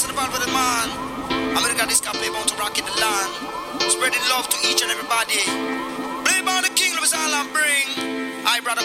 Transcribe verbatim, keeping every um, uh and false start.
Yes, the Valve of the man. America, this cafe bound to rock in the land. Spreading love to each and everybody. Play by the king, love is all I bring. I brother.